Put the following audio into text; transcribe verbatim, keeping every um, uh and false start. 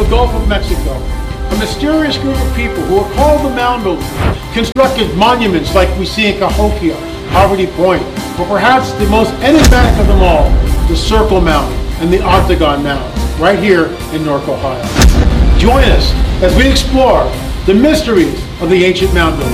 the Gulf of Mexico, a mysterious group of people who are called the Mound Builders constructed monuments like we see in Cahokia, Poverty Point, but perhaps the most enigmatic of them all, the Circle Mound and the Octagon Mound, right here in Newark, Ohio. Join us as we explore the mysteries of the ancient mound builders.